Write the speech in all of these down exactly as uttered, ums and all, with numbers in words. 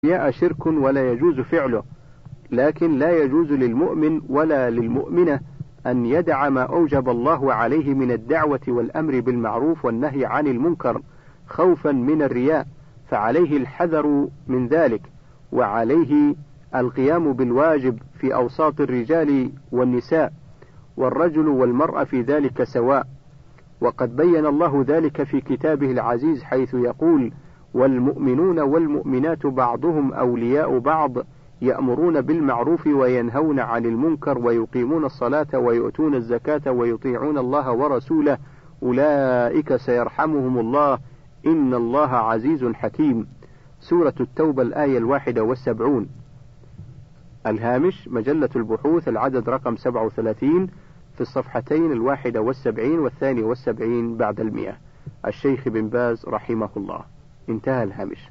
الرياء شرك ولا يجوز فعله، لكن لا يجوز للمؤمن ولا للمؤمنة أن يدع ما أوجب الله عليه من الدعوة والأمر بالمعروف والنهي عن المنكر خوفا من الرياء، فعليه الحذر من ذلك، وعليه القيام بالواجب في أوساط الرجال والنساء، والرجل والمرأة في ذلك سواء. وقد بين الله ذلك في كتابه العزيز حيث يقول: والمؤمنون والمؤمنات بعضهم أولياء بعض يأمرون بالمعروف وينهون عن المنكر ويقيمون الصلاة ويؤتون الزكاة ويطيعون الله ورسوله أولئك سيرحمهم الله إن الله عزيز حكيم. سورة التوبة الآية الواحدة والسبعون. الهامش: مجلة البحوث العدد رقم سبعة وثلاثين في الصفحتين الواحدة والسبعين والثانية والسبعين بعد المئة. الشيخ بن باز رحمه الله. انتهى الهامش.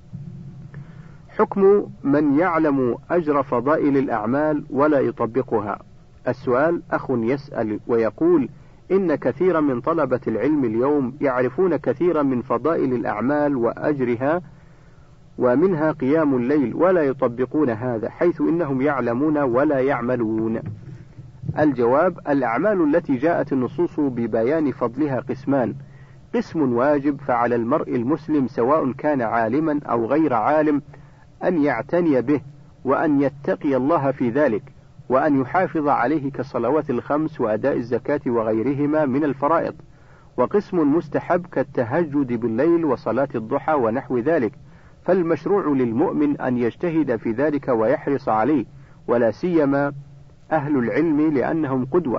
حكم من يعلم أجر فضائل الأعمال ولا يطبقها. السؤال: أخ يسأل ويقول: إن كثيرا من طلبة العلم اليوم يعرفون كثيرا من فضائل الأعمال وأجرها ومنها قيام الليل ولا يطبقون هذا، حيث إنهم يعلمون ولا يعملون. الجواب: الأعمال التي جاءت النصوص ببيان فضلها قسمان: قسم واجب فعلى المرء المسلم سواء كان عالما أو غير عالم أن يعتني به وأن يتقي الله في ذلك وأن يحافظ عليه كالصلوات الخمس وأداء الزكاة وغيرهما من الفرائض. وقسم مستحب كالتهجد بالليل وصلاة الضحى ونحو ذلك، فالمشروع للمؤمن أن يجتهد في ذلك ويحرص عليه، ولا سيما أهل العلم لأنهم قدوة،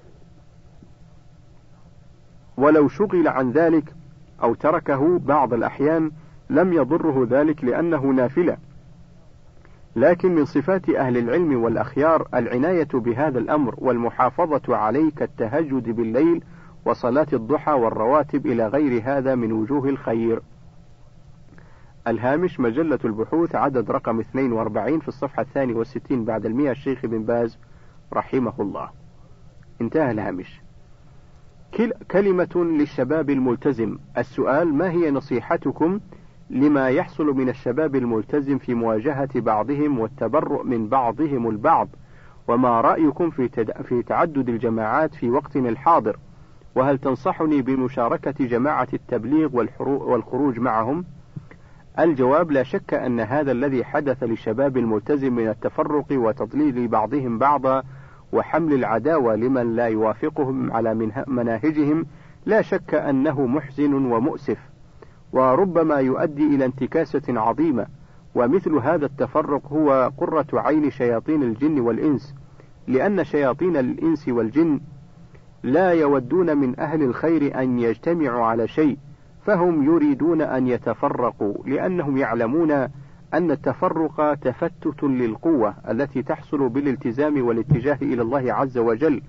ولو شغل عن ذلك أو تركه بعض الأحيان لم يضره ذلك لأنه نافلة. لكن من صفات أهل العلم والأخيار العناية بهذا الأمر والمحافظة عليه كالتهجد بالليل وصلاة الضحى والرواتب إلى غير هذا من وجوه الخير. الهامش: مجلة البحوث عدد رقم اثنين وأربعين في الصفحة الثانية والستين بعد المئة. الشيخ بن باز رحمه الله. انتهى الهامش. كلمة للشباب الملتزم. السؤال: ما هي نصيحتكم لما يحصل من الشباب الملتزم في مواجهة بعضهم والتبرؤ من بعضهم البعض، وما رأيكم في, تد... في تعدد الجماعات في وقتنا الحاضر، وهل تنصحني بمشاركة جماعة التبليغ والحرو... والخروج معهم؟ الجواب: لا شك أن هذا الذي حدث للشباب الملتزم من التفرق وتضليل بعضهم بعضا وحمل العداوة لمن لا يوافقهم على مناهجهم لا شك أنه محزن ومؤسف، وربما يؤدي إلى انتكاسة عظيمة. ومثل هذا التفرق هو قرة عين شياطين الجن والإنس، لأن شياطين الإنس والجن لا يودون من أهل الخير أن يجتمعوا على شيء، فهم يريدون أن يتفرقوا، لأنهم يعلمون أن التفرق تفتت للقوة التي تحصل بالالتزام والاتجاه إلى الله عز وجل.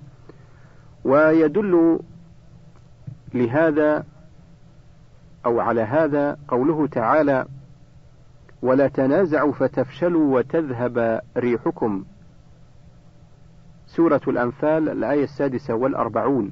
ويدل لهذا أو على هذا قوله تعالى: ولا تنازعوا فتفشلوا وتذهب ريحكم. سورة الأنفال الآية السادسة والأربعون.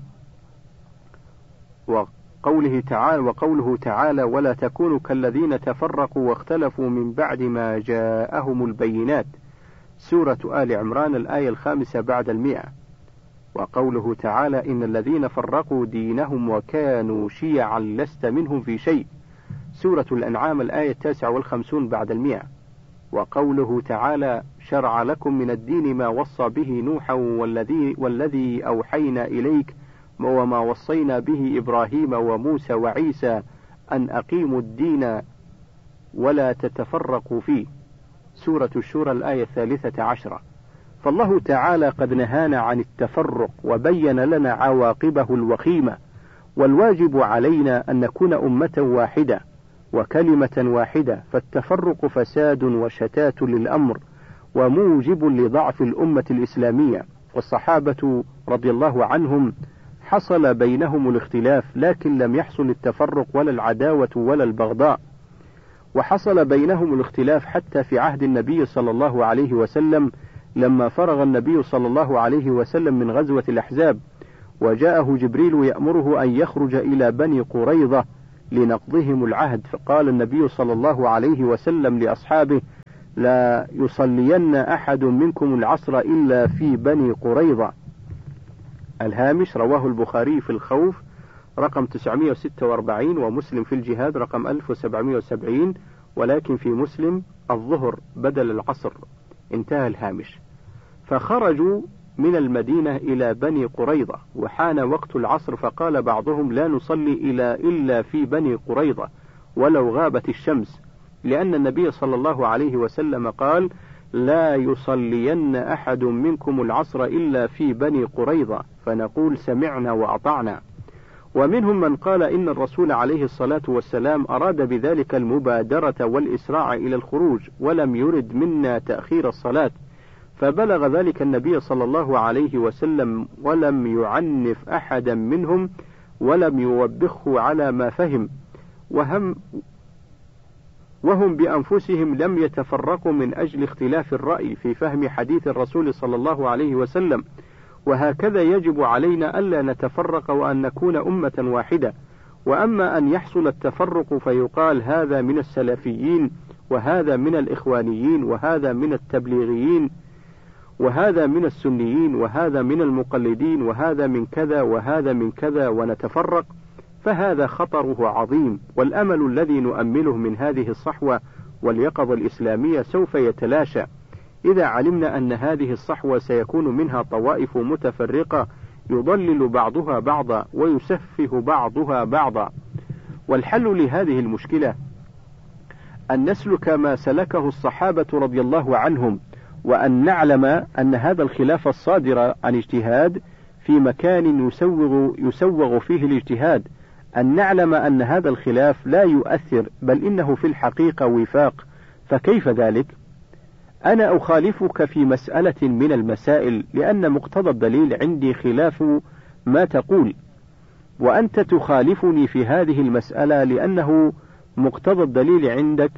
وقوله تعالى وقوله تعالى ولا تكونوا كالذين تفرقوا واختلفوا من بعد ما جاءهم البينات. سورة آل عمران الآية الخامسة بعد المئة. وقوله تعالى إن الذين فرقوا دينهم وكانوا شيعا لست منهم في شيء. سورة الأنعام الآية التاسعة والخمسون بعد المئة. وقوله تعالى شرع لكم من الدين ما وصى به نوحا والذي, والذي أوحينا إليك وما وصينا به إبراهيم وموسى وعيسى أن أقيموا الدين ولا تتفرقوا فيه. سورة الشورى الآية الثالثة عشرة. فالله تعالى قد نهانا عن التفرق وبين لنا عواقبه الوخيمة، والواجب علينا أن نكون أمة واحدة وكلمة واحدة، فالتفرق فساد وشتات للأمر وموجب لضعف الأمة الإسلامية. والصحابة رضي الله عنهم حصل بينهم الاختلاف، لكن لم يحصل التفرق ولا العداوة ولا البغضاء. وحصل بينهم الاختلاف حتى في عهد النبي صلى الله عليه وسلم، لما فرغ النبي صلى الله عليه وسلم من غزوة الأحزاب، وجاءه جبريل يأمره أن يخرج إلى بني قريظة لنقضهم العهد، فقال النبي صلى الله عليه وسلم لأصحابه لا يصلين أحد منكم العصر إلا في بني قريظة. الهامش: رواه البخاري في الخوف رقم تسعمائة وستة وأربعين، ومسلم في الجهاد رقم ألف وسبعمائة وسبعين، ولكن في مسلم الظهر بدل العصر. انتهى الهامش. فخرجوا من المدينة إلى بني قريظة، وحان وقت العصر، فقال بعضهم: لا نصلي إلى إلا في بني قريظة ولو غابت الشمس، لأن النبي صلى الله عليه وسلم قال: لا يصلين أحد منكم العصر إلا في بني قريظة. فنقول: سمعنا وأطعنا. ومنهم من قال إن الرسول عليه الصلاة والسلام أراد بذلك المبادرة والإسراع إلى الخروج، ولم يرد منا تأخير الصلاة، فبلغ ذلك النبي صلى الله عليه وسلم ولم يعنف أحدا منهم ولم يوبخه على ما فهم، وهم وهم بأنفسهم لم يتفرقوا من أجل اختلاف الرأي في فهم حديث الرسول صلى الله عليه وسلم. وهكذا يجب علينا ألا نتفرق وأن نكون أمة واحدة. وأما أن يحصل التفرق فيقال هذا من السلفيين، وهذا من الإخوانيين، وهذا من التبليغيين، وهذا من السنيين، وهذا من المقلدين، وهذا من كذا وهذا من كذا، ونتفرق، فهذا خطره عظيم. والأمل الذي نؤمله من هذه الصحوة واليقظة الإسلامية سوف يتلاشى إذا علمنا أن هذه الصحوة سيكون منها طوائف متفرقة يضلل بعضها بعضا ويسفه بعضها بعضا. والحل لهذه المشكلة أن نسلك ما سلكه الصحابة رضي الله عنهم، وأن نعلم أن هذا الخلاف الصادر عن اجتهاد في مكان يسوغ, يسوغ فيه الاجتهاد، أن نعلم أن هذا الخلاف لا يؤثر، بل إنه في الحقيقة وفاق. فكيف ذلك؟ أنا أخالفك في مسألة من المسائل لأن مقتضى الدليل عندي خلاف ما تقول، وأنت تخالفني في هذه المسألة لأنه مقتضى الدليل عندك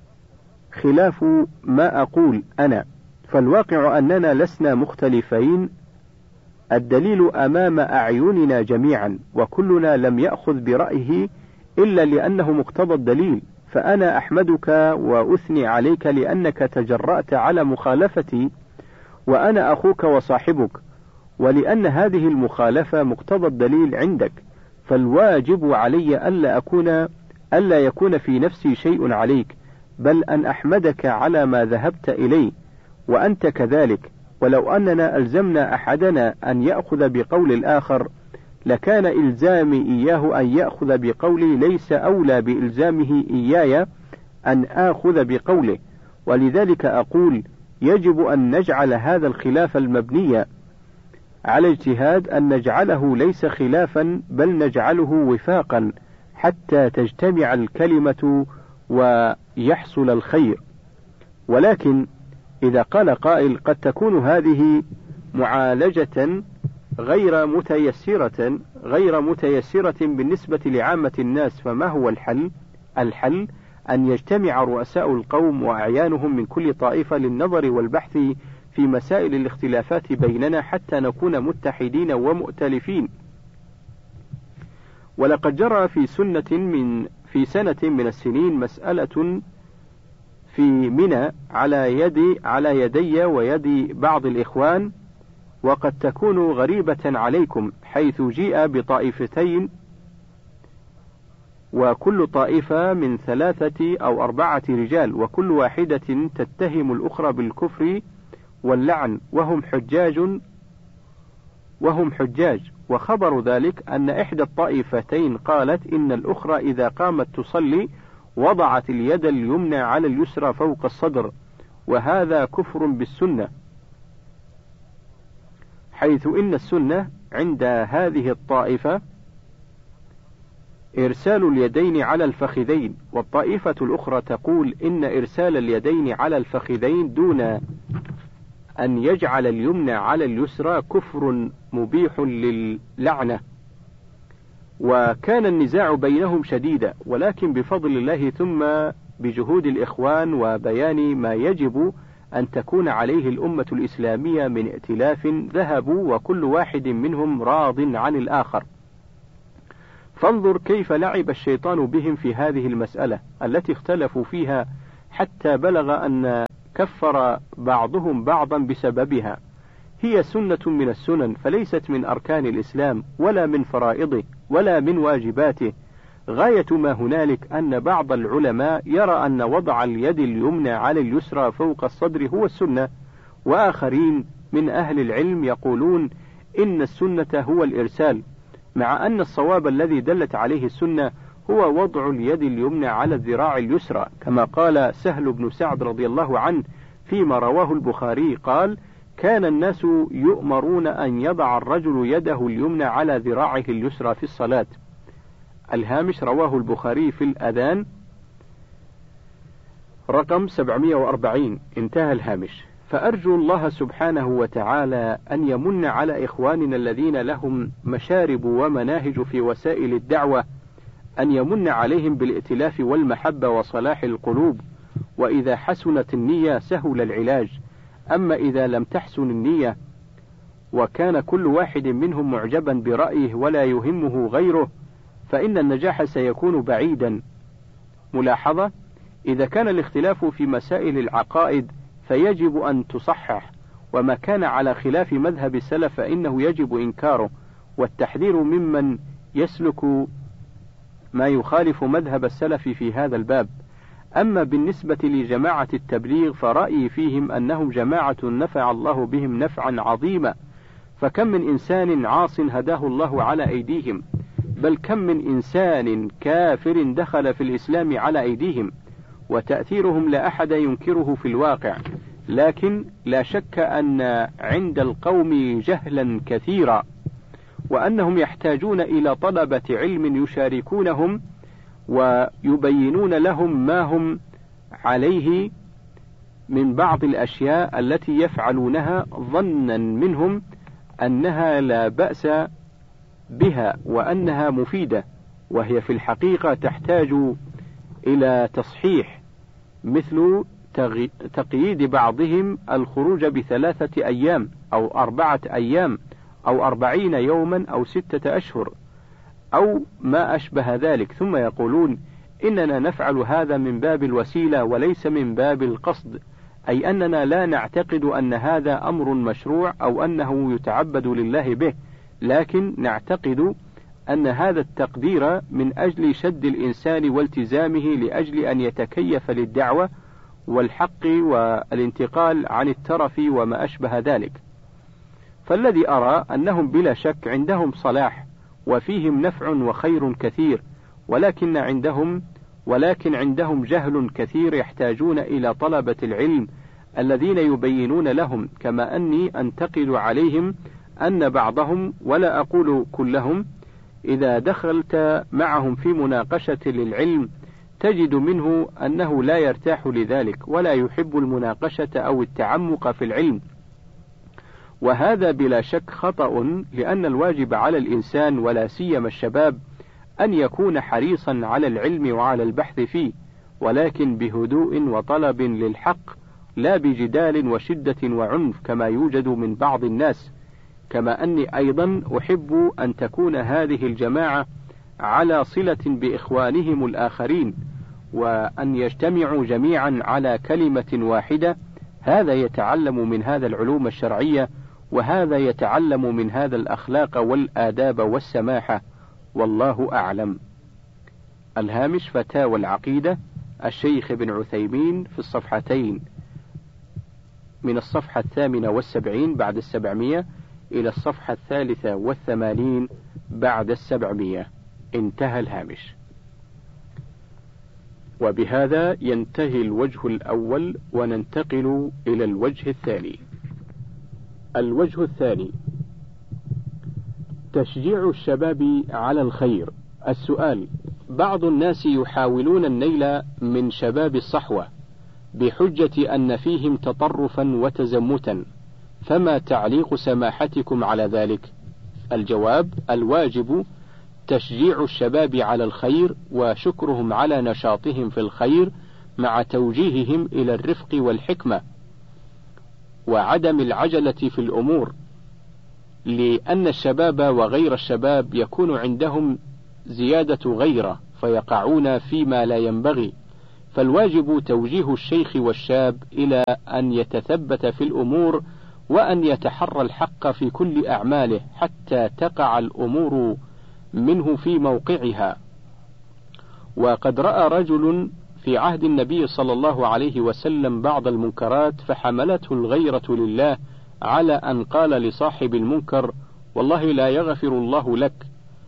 خلاف ما أقول أنا. فالواقع أننا لسنا مختلفين، الدليل أمام أعيننا جميعا، وكلنا لم يأخذ برأيه إلا لأنه مقتضى الدليل. فأنا أحمدك وأثني عليك لأنك تجرأت على مخالفتي، وأنا أخوك وصاحبك، ولأن هذه المخالفة مقتضى الدليل عندك، فالواجب علي ألا أكون ألا يكون في نفسي شيء عليك، بل أن أحمدك على ما ذهبت إليه، وأنت كذلك. ولو أننا ألزمنا أحدنا أن يأخذ بقول الآخر لكان إلزامي إياه أن يأخذ بقولي ليس أولى بإلزامه إياي أن آخذ بقوله. ولذلك أقول يجب أن نجعل هذا الخلاف المبني على اجتهاد أن نجعله ليس خلافا بل نجعله وفاقا حتى تجتمع الكلمة ويحصل الخير. ولكن إذا قال قائل قد تكون هذه معالجة غير متيسرة غير متيسرة بالنسبة لعامة الناس، فما هو الحل؟ الحل أن يجتمع رؤساء القوم وأعيانهم من كل طائفة للنظر والبحث في مسائل الاختلافات بيننا حتى نكون متحدين ومؤتلفين. ولقد جرى في سنة من في سنة من السنين مسألة في منى على يدي على يدي ويد بعض الإخوان، وقد تكون غريبة عليكم، حيث جيء بطائفتين وكل طائفة من ثلاثة أو أربعة رجال، وكل واحدة تتهم الأخرى بالكفر واللعن، وهم حجاج وهم حجاج وخبر ذلك أن إحدى الطائفتين قالت إن الأخرى إذا قامت تصلي وضعت اليد اليمنى على اليسرى فوق الصدر، وهذا كفر بالسنة، حيث إن السنة عند هذه الطائفة إرسال اليدين على الفخذين، والطائفة الأخرى تقول إن إرسال اليدين على الفخذين دون أن يجعل اليمنى على اليسرى كفر مبيح للعنة. وكان النزاع بينهم شديدا، ولكن بفضل الله ثم بجهود الإخوان وبيان ما يجب أن تكون عليه الأمة الإسلامية من ائتلاف ذهبوا وكل واحد منهم راض عن الآخر. فانظر كيف لعب الشيطان بهم في هذه المسألة التي اختلفوا فيها، حتى بلغ أن كفر بعضهم بعضا بسببها. هي سنة من السنن، فليست من أركان الإسلام ولا من فرائضه ولا من واجباته. غاية ما هنالك أن بعض العلماء يرى أن وضع اليد اليمنى على اليسرى فوق الصدر هو السنة، وآخرين من أهل العلم يقولون إن السنة هو الإرسال، مع أن الصواب الذي دلت عليه السنة هو وضع اليد اليمنى على الذراع اليسرى، كما قال سهل بن سعد رضي الله عنه فيما رواه البخاري قال: كان الناس يؤمرون أن يضع الرجل يده اليمنى على ذراعه اليسرى في الصلاة. الهامش: رواه البخاري في الأذان رقم سبعمائة وأربعين، انتهى الهامش. فأرجو الله سبحانه وتعالى أن يمن على إخواننا الذين لهم مشارب ومناهج في وسائل الدعوة، أن يمن عليهم بالائتلاف والمحبة وصلاح القلوب، وإذا حسنت النية سهل العلاج. أما إذا لم تحسن النية وكان كل واحد منهم معجبا برأيه ولا يهمه غيره، فإن النجاح سيكون بعيدا. ملاحظة: إذا كان الاختلاف في مسائل العقائد فيجب أن تصحح، وما كان على خلاف مذهب السلف فإنه يجب إنكاره والتحذير ممن يسلك ما يخالف مذهب السلف في هذا الباب. أما بالنسبة لجماعة التبليغ فرأيي فيهم أنهم جماعة نفع الله بهم نفعا عظيما، فكم من إنسان عاص هداه الله على أيديهم، بل كم من إنسان كافر دخل في الإسلام على أيديهم، وتأثيرهم لا أحد ينكره في الواقع. لكن لا شك أن عند القوم جهلا كثيرا، وأنهم يحتاجون إلى طلبة علم يشاركونهم ويبينون لهم ما هم عليه من بعض الأشياء التي يفعلونها ظنا منهم أنها لا بأس بها وأنها مفيدة، وهي في الحقيقة تحتاج إلى تصحيح، مثل تقييد بعضهم الخروج بثلاثة أيام أو أربعة أيام أو أربعين يوما أو ستة أشهر أو ما أشبه ذلك، ثم يقولون إننا نفعل هذا من باب الوسيلة وليس من باب القصد، أي أننا لا نعتقد أن هذا أمر مشروع أو أنه يتعبد لله به، لكن نعتقد أن هذا التقدير من أجل شد الإنسان والتزامه لأجل أن يتكيف للدعوة والحق والانتقال عن الترف وما أشبه ذلك. فالذي أرى أنهم بلا شك عندهم صلاح وفيهم نفع وخير كثير، ولكن عندهم ولكن عندهم جهل كثير، يحتاجون إلى طلبة العلم الذين يبينون لهم، كما أني أنتقد عليهم أن بعضهم ولا أقول كلهم إذا دخلت معهم في مناقشة للعلم تجد منه أنه لا يرتاح لذلك ولا يحب المناقشة أو التعمق في العلم، وهذا بلا شك خطأ، لأن الواجب على الإنسان ولا سيما الشباب أن يكون حريصا على العلم وعلى البحث فيه، ولكن بهدوء وطلب للحق، لا بجدال وشدة وعنف كما يوجد من بعض الناس. كما أني أيضا أحب أن تكون هذه الجماعة على صلة بإخوانهم الآخرين، وأن يجتمعوا جميعا على كلمة واحدة، هذا يتعلم من هذا العلوم الشرعية، وهذا يتعلم من هذا الأخلاق والآداب والسماحة، والله أعلم. الهامش: فتاوى العقيدة الشيخ ابن عثيمين في الصفحتين من الصفحة الثامنة والسبعين بعد السبعمية إلى الصفحة الثالثة والثمانين بعد السبعمية، انتهى الهامش. وبهذا ينتهي الوجه الأول، وننتقل إلى الوجه الثاني. الوجه الثاني: تشجيع الشباب على الخير. السؤال: بعض الناس يحاولون النيل من شباب الصحوة بحجة أن فيهم تطرفا وتزمتا، فما تعليق سماحتكم على ذلك؟ الجواب: الواجب تشجيع الشباب على الخير وشكرهم على نشاطهم في الخير، مع توجيههم إلى الرفق والحكمة وعدم العجلة في الأمور، لأن الشباب وغير الشباب يكون عندهم زيادة غيرة فيقعون فيما لا ينبغي، فالواجب توجيه الشيخ والشاب إلى أن يتثبت في الأمور وأن يتحرى الحق في كل أعماله حتى تقع الأمور منه في موقعها. وقد رأى رجل في عهد النبي صلى الله عليه وسلم بعض المنكرات فحملته الغيرة لله على أن قال لصاحب المنكر: والله لا يغفر الله لك.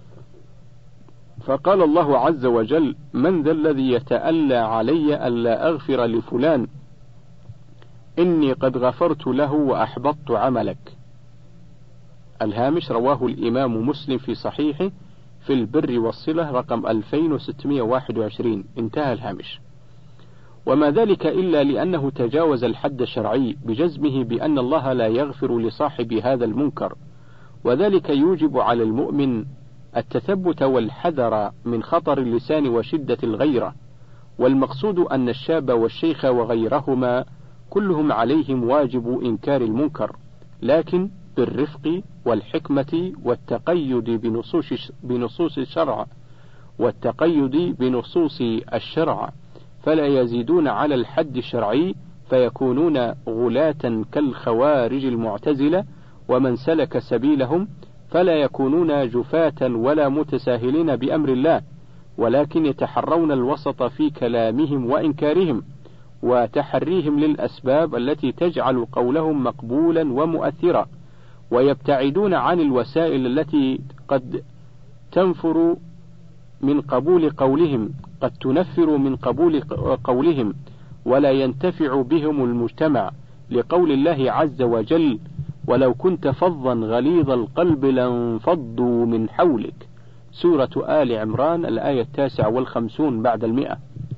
فقال الله عز وجل: من ذا الذي يتألى علي ألا أغفر لفلان؟ إني قد غفرت له وأحبطت عملك. الهامش رواه الإمام مسلم في صحيحه في البر والصلة رقم ألفين وستمائة وواحد وعشرين. انتهى الهامش. وما ذلك إلا لأنه تجاوز الحد الشرعي بجزمه بأن الله لا يغفر لصاحب هذا المنكر، وذلك يوجب على المؤمن التثبت والحذر من خطر اللسان وشدة الغيرة. والمقصود أن الشاب والشيخ وغيرهما كلهم عليهم واجب إنكار المنكر، لكن بالرفق والحكمة والتقيد بنصوص بنصوص الشرع والتقيد بنصوص الشرع، فلا يزيدون على الحد الشرعي فيكونون غلاة كالخوارج المعتزلة، ومن سلك سبيلهم فلا يكونون جفاة ولا متساهلين بأمر الله، ولكن يتحرون الوسط في كلامهم وإنكارهم وتحريهم للأسباب التي تجعل قولهم مقبولا ومؤثرا، ويبتعدون عن الوسائل التي قد تنفر من قبول قولهم قد تنفر من قبول قولهم ولا ينتفع بهم المجتمع، لقول الله عز وجل: ولو كنت فظا غليظ القلب لانفضوا من حولك. سورة آل عمران الآية التاسعة والخمسون بعد المئة.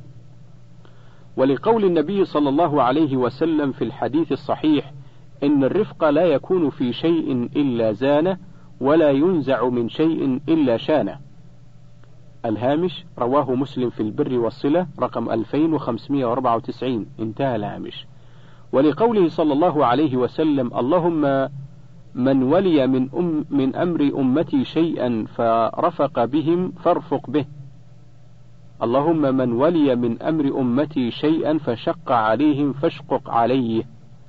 ولقول النبي صلى الله عليه وسلم في الحديث الصحيح: إن الرفق لا يكون في شيء إلا زانه، ولا ينزع من شيء إلا شانه. الهامش رواه مسلم في البر والصلة رقم ألفين وخمسمائة وأربعة وتسعين. انتهى الهامش. ولقوله صلى الله عليه وسلم: اللهم من ولي من, أم من أمر أمتي شيئا فرفق بهم فارفق به. اللهم من ولي من أمر أمتي شيئا فشق عليهم فاشقق عليه.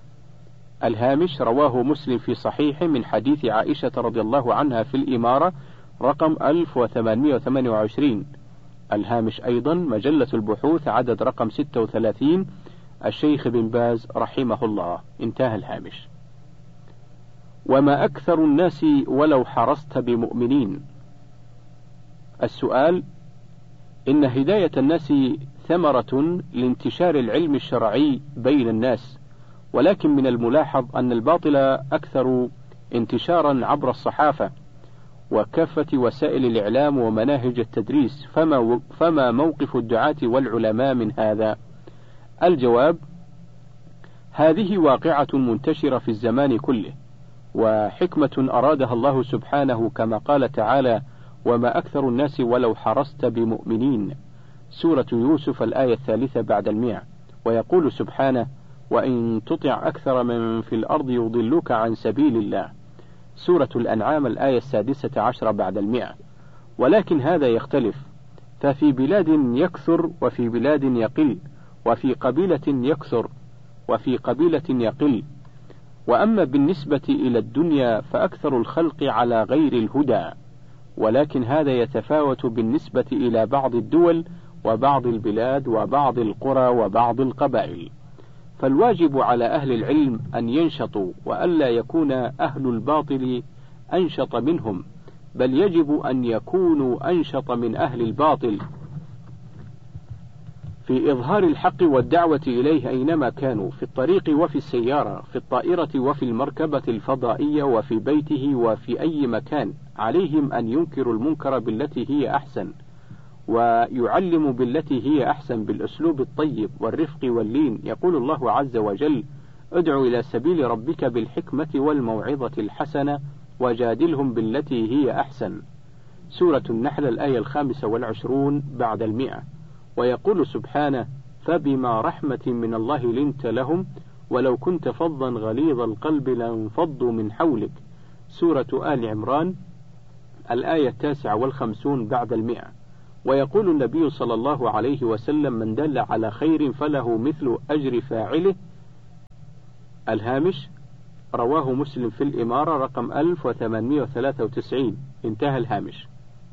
الهامش رواه مسلم في صحيحه من حديث عائشة رضي الله عنها في الإمارة رقم ألف وثمانمائة وثمانية وعشرين. الهامش أيضا مجلة البحوث عدد رقم ستة وثلاثين، الشيخ بن باز رحمه الله. انتهى الهامش. وما أكثر الناس ولو حرصت بمؤمنين. السؤال: إن هداية الناس ثمرة لانتشار العلم الشرعي بين الناس، ولكن من الملاحظ أن الباطل أكثر انتشارا عبر الصحافة وكافة وسائل الإعلام ومناهج التدريس، فما, فما موقف الدعاة والعلماء من هذا؟ الجواب: هذه واقعة منتشرة في الزمان كله، وحكمة أرادها الله سبحانه، كما قال تعالى: وما أكثر الناس ولو حرصت بمؤمنين. سورة يوسف الآية الثالثة بعد المئة. ويقول سبحانه: وإن تطع أكثر من في الأرض يضلوك عن سبيل الله. سورة الأنعام الآية السادسة عشر بعد المئة. ولكن هذا يختلف، ففي بلاد يكثر وفي بلاد يقل، وفي قبيلة يكثر وفي قبيلة يقل. وأما بالنسبة إلى الدنيا فأكثر الخلق على غير الهدى، ولكن هذا يتفاوت بالنسبة إلى بعض الدول وبعض البلاد وبعض القرى وبعض القبائل. فالواجب على أهل العلم أن ينشطوا، وألا يكون أهل الباطل أنشط منهم، بل يجب أن يكونوا أنشط من أهل الباطل في إظهار الحق والدعوة إليه أينما كانوا، في الطريق وفي السيارة، في الطائرة وفي المركبة الفضائية وفي بيته وفي أي مكان. عليهم أن ينكروا المنكر بالتي هي أحسن، ويعلموا بالتي هي أحسن بالأسلوب الطيب والرفق واللين. يقول الله عز وجل: ادع إلى سبيل ربك بالحكمة والموعظة الحسنة وجادلهم بالتي هي أحسن. سورة النحل الآية الخامسة والعشرون بعد المئة. ويقول سبحانه: فبما رحمة من الله لنت لهم ولو كنت فظا غليظ القلب لانفضوا من حولك. سورة آل عمران الآية التاسعة والخمسون بعد المئة. ويقول النبي صلى الله عليه وسلم: من دل على خير فله مثل أجر فاعله. الهامش: رواه مسلم في الإمارة رقم ألف وثمانمائة وثلاثة وتسعين. انتهى الهامش.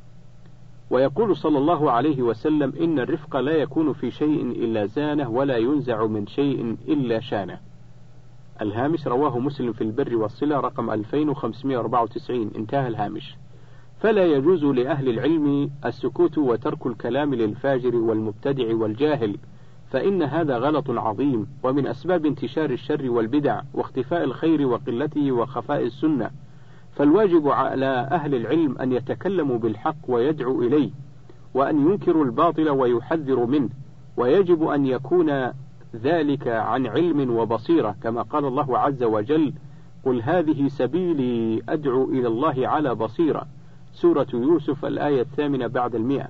ويقول صلى الله عليه وسلم: إن الرفق لا يكون في شيء إلا زانه، ولا ينزع من شيء إلا شانه. الهامش: رواه مسلم في البر والصلة رقم ألفين وخمسمائة وأربعة وتسعين. انتهى الهامش. فلا يجوز لأهل العلم السكوت وترك الكلام للفاجر والمبتدع والجاهل، فإن هذا غلط عظيم، ومن أسباب انتشار الشر والبدع واختفاء الخير وقلته وخفاء السنة. فالواجب على أهل العلم أن يتكلموا بالحق ويدعوا إليه، وأن ينكروا الباطل ويحذروا منه، ويجب أن يكون ذلك عن علم وبصيرة، كما قال الله عز وجل: قل هذه سبيلي أدعو إلى الله على بصيرة. سورة يوسف الآية الثامنة بعد المئة.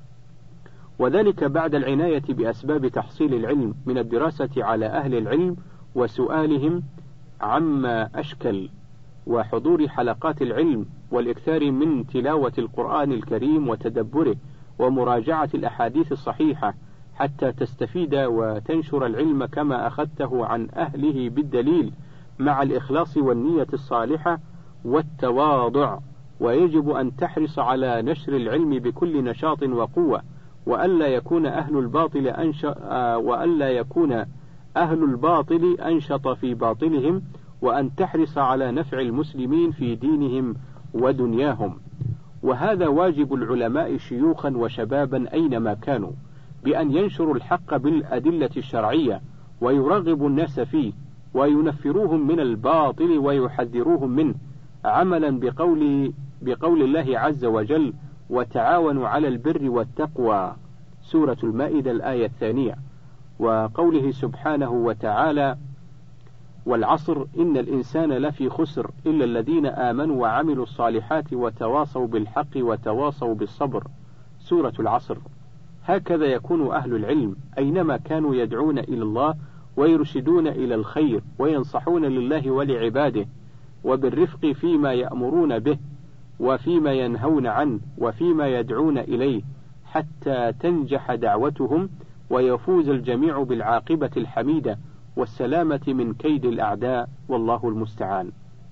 وذلك بعد العناية بأسباب تحصيل العلم من الدراسة على أهل العلم وسؤالهم عما أشكل، وحضور حلقات العلم، والإكثار من تلاوة القرآن الكريم وتدبره، ومراجعة الأحاديث الصحيحة، حتى تستفيد وتنشر العلم كما أخذته عن أهله بالدليل، مع الإخلاص والنية الصالحة والتواضع. ويجب أن تحرص على نشر العلم بكل نشاط وقوة، وألا يكون أهل الباطل أنشط وألا يكون أهل الباطل أنشط في باطلهم، وأن تحرص على نفع المسلمين في دينهم ودنياهم. وهذا واجب العلماء شيوخا وشبابا أينما كانوا، بأن ينشروا الحق بالأدلة الشرعية، ويرغبوا الناس فيه، وينفروهم من الباطل ويحذروهم منه، عملا بقول بقول الله عز وجل: وتعاونوا على البر والتقوى. سورة المائدة الآية الثانية. وقوله سبحانه وتعالى: والعصر إن الإنسان لفي خسر إلا الذين آمنوا وعملوا الصالحات وتواصوا بالحق وتواصوا بالصبر. سورة العصر. هكذا يكون أهل العلم أينما كانوا، يدعون إلى الله ويرشدون إلى الخير، وينصحون لله ولعباده، وبالرفق فيما يأمرون به وفيما ينهون عنه وفيما يدعون إليه، حتى تنجح دعوتهم ويفوز الجميع بالعاقبة الحميدة والسلامة من كيد الأعداء، والله المستعان.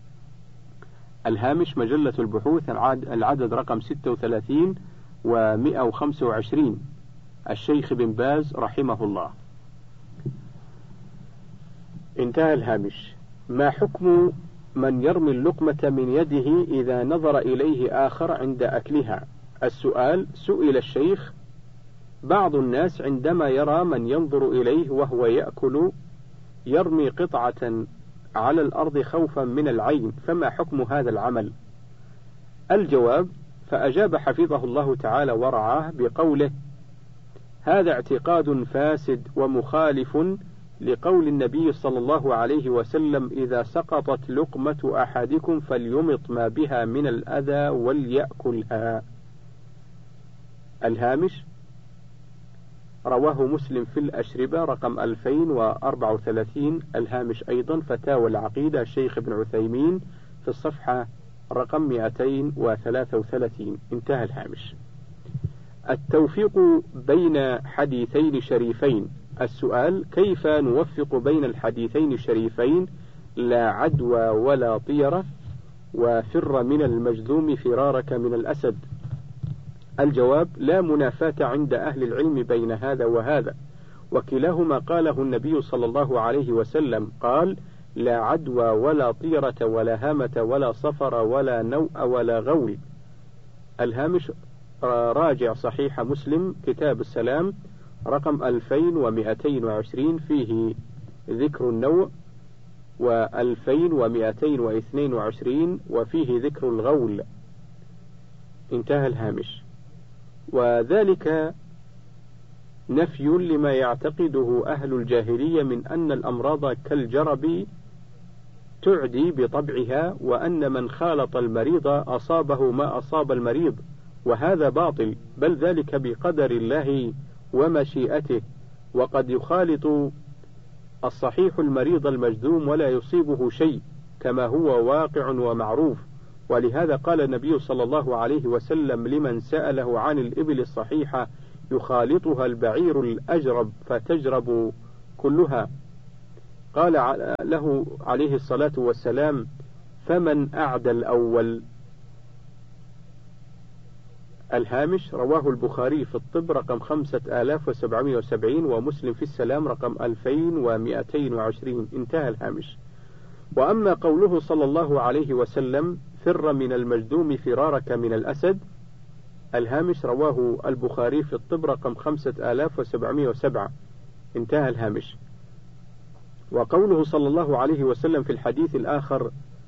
الهامش: مجلة البحوث العدد رقم ستة وثلاثين ومئة وخمسة وعشرين. الشيخ بن باز رحمه الله. انتهى الهامش. ما حكم من يرمي اللقمة من يده إذا نظر إليه آخر عند أكلها؟ السؤال: سئل الشيخ: بعض الناس عندما يرى من ينظر إليه وهو يأكل يرمي قطعة على الأرض خوفا من العين، فما حكم هذا العمل؟ الجواب: فأجاب حفظه الله تعالى ورعاه بقوله: هذا اعتقاد فاسد ومخالف لقول النبي صلى الله عليه وسلم: إذا سقطت لقمة أحدكم فليمط ما بها من الأذى وليأكلها. الهامش: رواه مسلم في الأشربة رقم ألفين وأربعة وثلاثين. الهامش أيضا: فتاوى العقيدة الشيخ ابن عثيمين في الصفحة رقم مئتين وثلاثة وثلاثين. انتهى الهامش. التوفيق بين حديثين شريفين. السؤال: كيف نوفق بين الحديثين الشريفين: لا عدوى ولا طيرة، وفر من المجذوم فرارك من الأسد؟ الجواب: لا منافاة عند أهل العلم بين هذا وهذا، وكلاهما قاله النبي صلى الله عليه وسلم، قال: لا عدوى ولا طيرة ولا هامة ولا صفر ولا نوء ولا غول. الهامش: راجع صحيح مسلم كتاب السلام رقم ألفين ومئتين وعشرين، فيه ذكر النوء، وألفين ومئتين واثنين وعشرين وفيه ذكر الغول. انتهى الهامش. وذلك نفي لما يعتقده أهل الجاهلية من أن الأمراض كالجرب تعدي بطبعها، وأن من خالط المريض أصابه ما أصاب المريض، وهذا باطل، بل ذلك بقدر الله ومشيئته. وقد يخالط الصحيح المريض المجذوم ولا يصيبه شيء، كما هو واقع ومعروف، ولهذا قال النبي صلى الله عليه وسلم لمن سأله عن الإبل الصحيحة يخالطها البعير الأجرب فتجرب كلها، قال له عليه الصلاة والسلام: فمن أعدى الأول؟ الهامش: رواه البخاري في الطب رقم خمسة آلاف وسبعمائة وسبعين، ومسلم في السلام رقم ألفين ومئتين وعشرين. انتهى الهامش. وأما قوله صلى الله عليه وسلم: فر من المجذوم فرارك من الأسد، الهامش: رواه البخاري في الطب رقم خمسة آلاف وسبعمائة وسبعة. انتهى الهامش. وقوله صلى الله عليه وسلم في الحديث الآخر: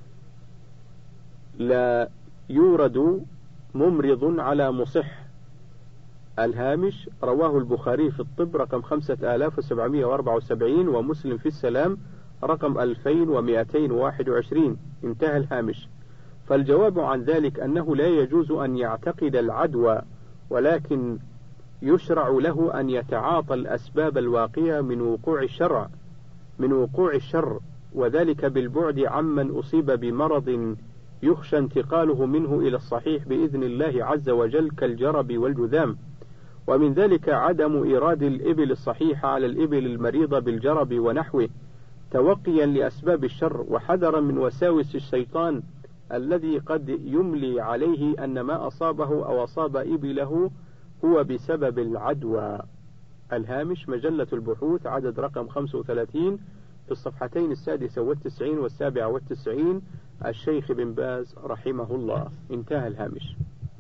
لا يورد ممرض على مصح، الهامش: رواه البخاري في الطب رقم خمسة آلاف وسبعمائة وأربعة وسبعين، ومسلم في السلام رقم ألفين ومئتين وواحد وعشرين. انتهى الهامش. فالجواب عن ذلك أنه لا يجوز أن يعتقد العدوى، ولكن يشرع له أن يتعاطى الأسباب الواقية من وقوع الشرع من وقوع الشر، وذلك بالبعد عمن أصيب بمرض يخشى انتقاله منه إلى الصحيح بإذن الله عز وجل كالجرب والجذام. ومن ذلك عدم إيراد الإبل الصحيحة على الإبل المريضة بالجرب ونحوه، توقيا لأسباب الشر وحذرا من وساوس الشيطان الذي قد يملي عليه أن ما أصابه أو أصاب إبله هو بسبب العدوى. الهامش: مجلة البحوث عدد رقم خمسة وثلاثين في الصفحتين السادسة والتسعين والسابعة والتسعين، الشيخ بن باز رحمه الله. انتهى الهامش.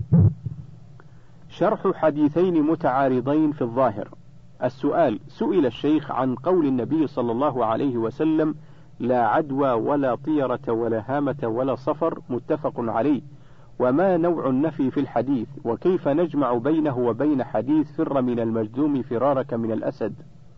شرح حديثين متعارضين في الظاهر. السؤال: سئل الشيخ عن قول النبي صلى الله عليه وسلم: لا عدوى ولا طيرة ولا هامة ولا صفر، متفق عليه، وما نوع النفي في الحديث؟ وكيف نجمع بينه وبين حديث فر من المجذوم فرارك من الأسد؟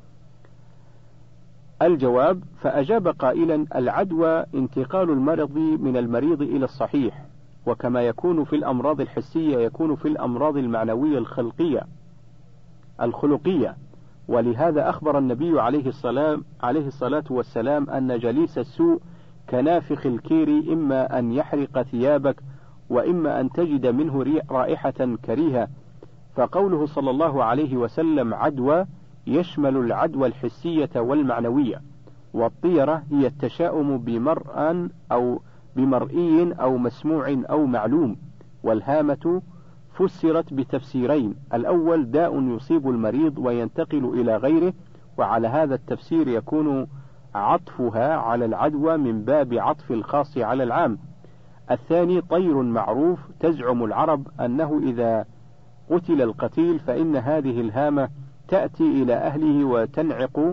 الجواب: فأجاب قائلا: العدوى انتقال المرض من المريض إلى الصحيح، وكما يكون في الأمراض الحسية يكون في الأمراض المعنوية الخلقية الخلقية ولهذا أخبر النبي عليه الصلاة عليه الصلاة والسلام أن جليس السوء كنافخ الكير، إما أن يحرق ثيابك وإما أن تجد منه رائحة كريهة. فقوله صلى الله عليه وسلم عدوى يشمل العدوى الحسية والمعنوية. والطيرة هي التشاؤم بمرء أو بمرئي أو مسموع أو معلوم. والهامة فسرت بتفسيرين: الأول داء يصيب المريض وينتقل إلى غيره، وعلى هذا التفسير يكون عطفها على العدوى من باب عطف الخاص على العام. الثاني طير معروف تزعم العرب أنه إذا قتل القتيل فإن هذه الهامة تأتي إلى أهله وتنعق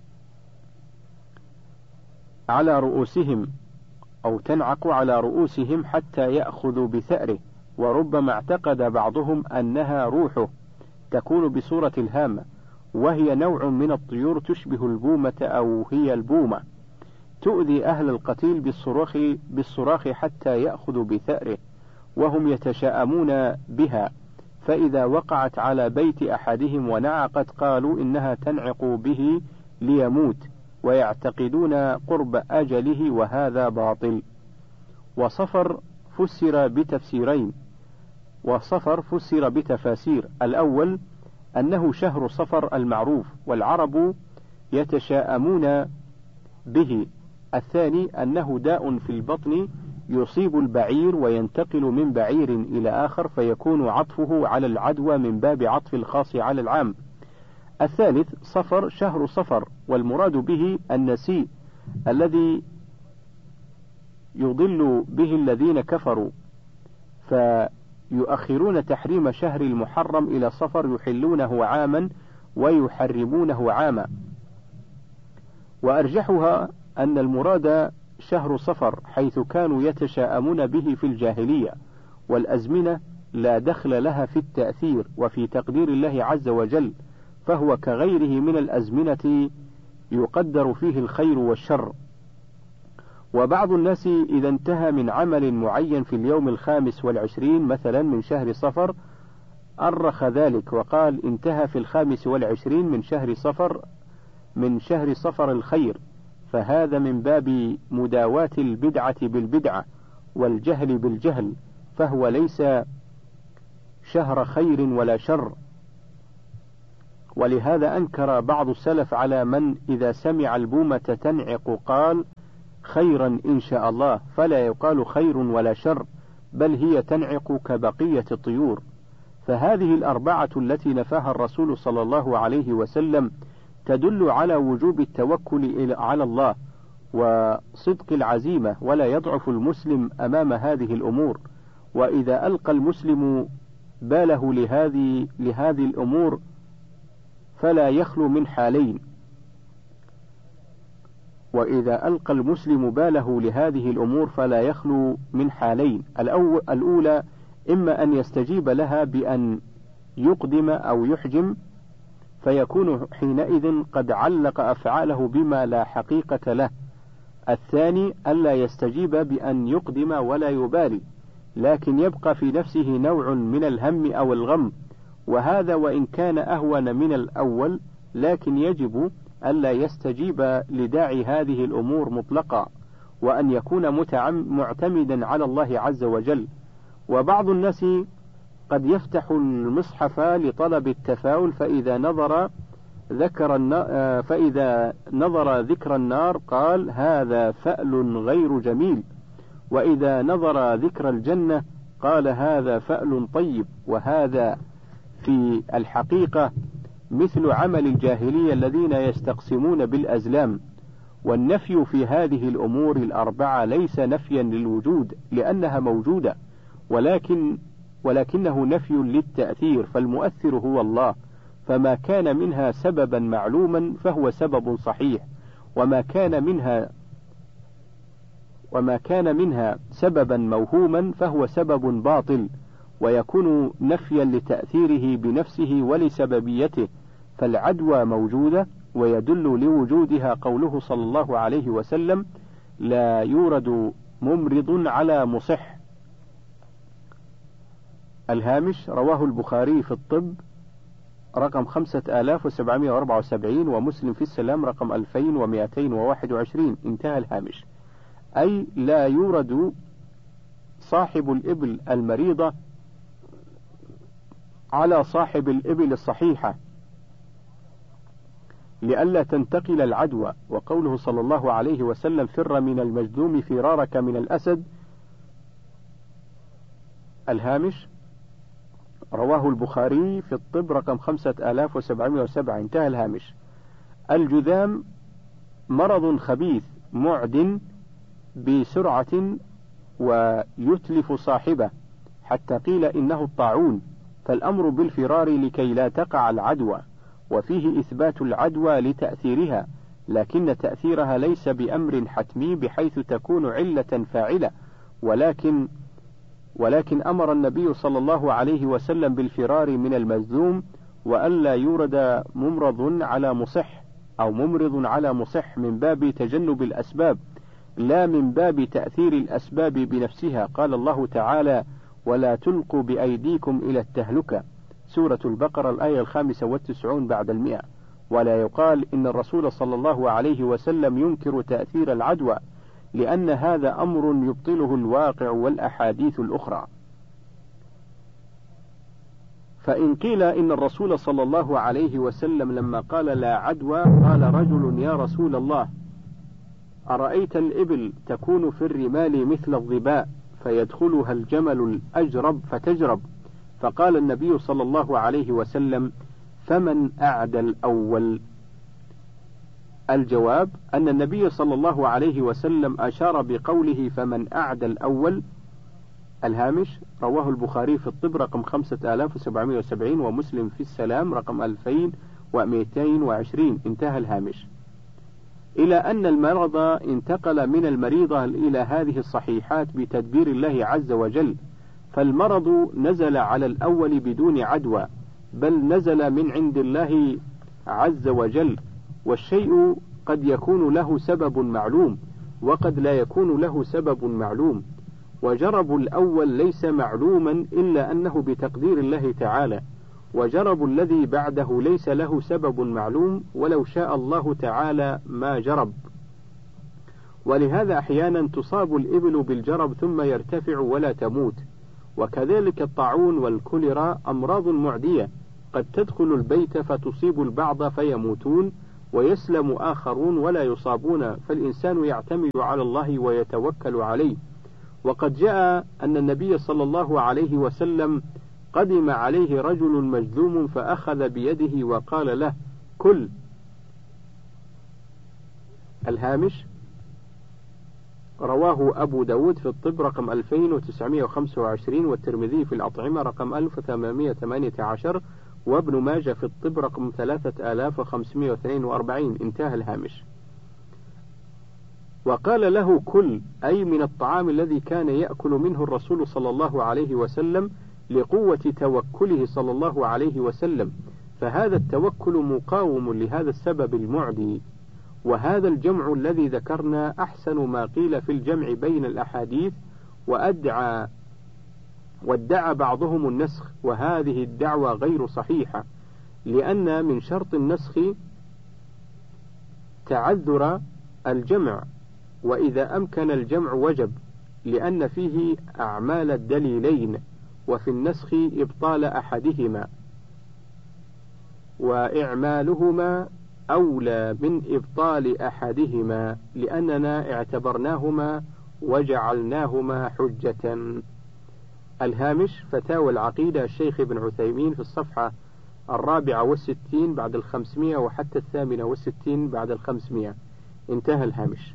على رؤوسهم أو تنعق على رؤوسهم حتى يأخذوا بثأره، وربما اعتقد بعضهم أنها روحه تكون بصورة الهامة، وهي نوع من الطيور تشبه البومة أو هي البومة، تؤذي أهل القتيل بالصراخ بالصراخ حتى يأخذوا بثأره، وهم يتشاءمون بها، فإذا وقعت على بيت أحدهم ونعقت قالوا إنها تنعق به ليموت، ويعتقدون قرب أجله، وهذا باطل. وصفر فسر بتفسيرين وصفر فسر بتفاسير: الأول أنه شهر صفر المعروف والعرب يتشاءمون به. الثاني أنه داء في البطن يصيب البعير وينتقل من بعير إلى آخر، فيكون عطفه على العدوى من باب عطف الخاص على العام. الثالث صفر شهر صفر، والمراد به النسيء الذي يضل به الذين كفروا، فيؤخرون تحريم شهر المحرم إلى صفر يحلونه عاما ويحرمونه عاما. وأرجحها أن المراد شهر صفر، حيث كانوا يتشاءمون به في الجاهلية، والأزمنة لا دخل لها في التأثير وفي تقدير الله عز وجل، فهو كغيره من الأزمنة يقدر فيه الخير والشر. وبعض الناس إذا انتهى من عمل معين في اليوم الخامس والعشرين مثلا من شهر صفر أرخ ذلك وقال انتهى في الخامس والعشرين من شهر صفر من شهر صفر الخير، فهذا من باب مداواة البدعة بالبدعة، والجهل بالجهل، فهو ليس شهر خير ولا شر. ولهذا أنكر بعض السلف على من إذا سمع البومة تنعق قال خيرا إن شاء الله، فلا يقال خير ولا شر، بل هي تنعق كبقية الطيور. فهذه الأربعة التي نفاها الرسول صلى الله عليه وسلم تدل على وجوب التوكل على الله وصدق العزيمة، ولا يضعف المسلم أمام هذه الأمور. وإذا ألقى المسلم باله لهذه لهذه الأمور فلا يخلو من حالين وإذا ألقى المسلم باله لهذه الأمور فلا يخلو من حالين الأولى إما أن يستجيب لها بأن يقدم أو يحجم، فيكون حينئذ قد علق أفعاله بما لا حقيقة له. الثاني ألا يستجيب بأن يقدم ولا يبالي، لكن يبقى في نفسه نوع من الهم أو الغم، وهذا وإن كان أهون من الأول، لكن يجب ألا يستجيب لداعي هذه الأمور مطلقا، وأن يكون معتمدا على الله عز وجل. وبعض الناس قد يفتح المصحف لطلب التفاؤل، فإذا نظر ذكر النار فإذا نظر ذكر النار قال هذا فأل غير جميل، وإذا نظر ذكر الجنة قال هذا فأل طيب. وهذا في الحقيقة مثل عمل الجاهلية الذين يستقسمون بالأزلام. والنفي في هذه الأمور الأربعة ليس نفيا للوجود لأنها موجودة، ولكن ولكنه نفي للتأثير، فالمؤثر هو الله، فما كان منها سببا معلوما فهو سبب صحيح، وما كان منها وما كان منها سببا موهوما فهو سبب باطل، ويكون نفيا لتأثيره بنفسه ولسببيته. فالعدوى موجودة، ويدل لوجودها قوله صلى الله عليه وسلم لا يورد ممرض على مصح. الهامش: رواه البخاري في الطب رقم خمسة آلاف وسبعمائة وأربعة وسبعين، ومسلم في السلام رقم ألفين ومئتين وواحد وعشرين. انتهى الهامش. أي لا يورد صاحب الإبل المريضة على صاحب الإبل الصحيحة لئلا تنتقل العدوى. وقوله صلى الله عليه وسلم فر من المجذوم فرارك من الأسد. الهامش: رواه البخاري في الطب رقم خمسة آلاف وسبعمائة وسبعة. انتهى الهامش. الجذام مرض خبيث معد بسرعة ويتلف صاحبه، حتى قيل إنه الطاعون، فالأمر بالفرار لكي لا تقع العدوى، وفيه إثبات العدوى لتأثيرها، لكن تأثيرها ليس بأمر حتمي بحيث تكون علة فاعلة، ولكن ولكن أمر النبي صلى الله عليه وسلم بالفرار من المجذوم، وألا يورد ممرض على مصح أو ممرض على مصح من باب تجنب الأسباب، لا من باب تأثير الأسباب بنفسها. قال الله تعالى ولا تلقوا بأيديكم إلى التهلكة، سورة البقرة الآية الخامسة والتسعون بعد المئة. ولا يقال إن الرسول صلى الله عليه وسلم ينكر تأثير العدوى، لأن هذا أمر يبطله الواقع والأحاديث الأخرى. فإن قيل إن الرسول صلى الله عليه وسلم لما قال لا عدوى قال رجل يا رسول الله أرأيت الإبل تكون في الرمال مثل الظباء فيدخلها الجمل الأجرب فتجرب، فقال النبي صلى الله عليه وسلم فمن أعدى الأول؟ الجواب أن النبي صلى الله عليه وسلم أشار بقوله فمن أعدى الأول. الهامش: رواه البخاري في الطب رقم خمسة آلاف وسبعمائة وسبعين، ومسلم في السلام رقم ألفين ومئتين وعشرين. انتهى الهامش. إلى أن المرض انتقل من المريضة إلى هذه الصحيحات بتدبير الله عز وجل، فالمرض نزل على الأول بدون عدوى، بل نزل من عند الله عز وجل. والشيء قد يكون له سبب معلوم، وقد لا يكون له سبب معلوم، وجرب الأول ليس معلوما إلا أنه بتقدير الله تعالى، وجرب الذي بعده ليس له سبب معلوم ولو شاء الله تعالى ما جرب. ولهذا أحيانا تصاب الإبل بالجرب ثم يرتفع ولا تموت. وكذلك الطاعون والكوليرا أمراض معدية قد تدخل البيت فتصيب البعض فيموتون ويسلم آخرون ولا يصابون، فالإنسان يعتمد على الله ويتوكل عليه. وقد جاء أن النبي صلى الله عليه وسلم قدم عليه رجل مجذوم فأخذ بيده وقال له: كل. الهامش: رواه أبو داود في الطب رقم ألفين وتسعمائة وخمسة وعشرين، والترمذي في الأطعمة رقم ألف وثمانمائة وثمانية عشر، وابن ماجه في الطب رقم ثلاثة آلاف وخمسمائة واثنين وأربعين. انتهى الهامش. وقال له: كل، أي من الطعام الذي كان يأكل منه الرسول صلى الله عليه وسلم لقوة توكله صلى الله عليه وسلم، فهذا التوكل مقاوم لهذا السبب المعدي. وهذا الجمع الذي ذكرنا أحسن ما قيل في الجمع بين الأحاديث، وأدعى وادعى بعضهم النسخ، وهذه الدعوة غير صحيحة، لأن من شرط النسخ تعذر الجمع، وإذا أمكن الجمع وجب، لأن فيه أعمال الدليلين، وفي النسخ إبطال أحدهما، وإعمالهما أولى من إبطال أحدهما، لأننا اعتبرناهما وجعلناهما حجة. الهامش: فتاوى العقيدة الشيخ ابن عثيمين في الصفحة الرابعة والستين بعد الخمسمائة وحتى الثامنة والستين بعد الخمسمائة. انتهى الهامش.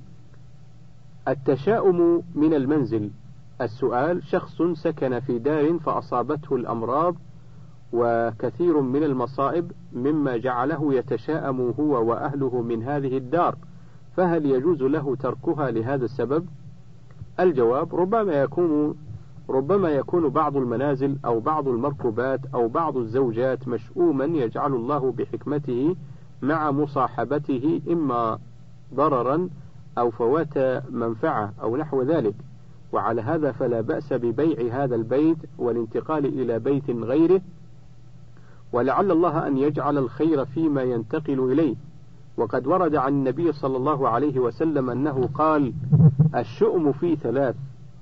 التشاؤم من المنزل. السؤال: شخص سكن في دار فأصابته الأمراض وكثير من المصائب مما جعله يتشاءم هو وأهله من هذه الدار، فهل يجوز له تركها لهذا السبب؟ الجواب: ربما يكون ربما يكون بعض المنازل أو بعض المركوبات أو بعض الزوجات مشؤوما يجعل الله بحكمته مع مصاحبته إما ضررا أو فوات منفعة أو نحو ذلك، وعلى هذا فلا بأس ببيع هذا البيت والانتقال إلى بيت غيره، ولعل الله أن يجعل الخير فيما ينتقل إليه. وقد ورد عن النبي صلى الله عليه وسلم أنه قال: الشؤم في ثلاث: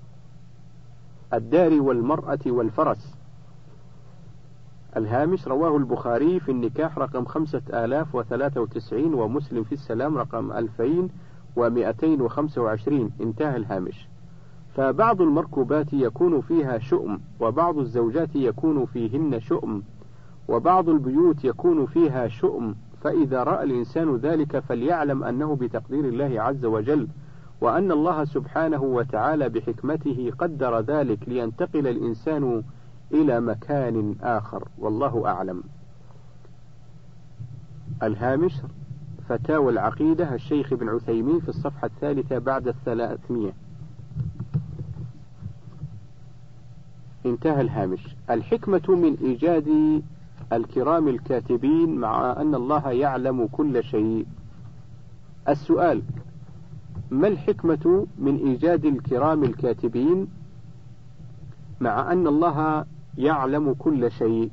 الدار والمرأة والفرس. الهامش: رواه البخاري في النكاح رقم خمسة آلاف وثلاثة وتسعين، ومسلم في السلام رقم ألفين ومئتين وخمسة وعشرين. انتهى الهامش. فبعض المركوبات يكون فيها شؤم، وبعض الزوجات يكون فيهن شؤم، وبعض البيوت يكون فيها شؤم، فإذا رأى الإنسان ذلك فليعلم أنه بتقدير الله عز وجل، وأن الله سبحانه وتعالى بحكمته قدر ذلك لينتقل الإنسان إلى مكان آخر، والله أعلم. الهامش: فتاوى العقيدة الشيخ ابن عثيمين في الصفحة الثالثة بعد الثلاثمية. انتهى الهامش. الحكمة من إيجاد الكرام الكاتبين مع أن الله يعلم كل شيء. السؤال: ما الحكمة من إيجاد الكرام الكاتبين مع أن الله يعلم كل شيء؟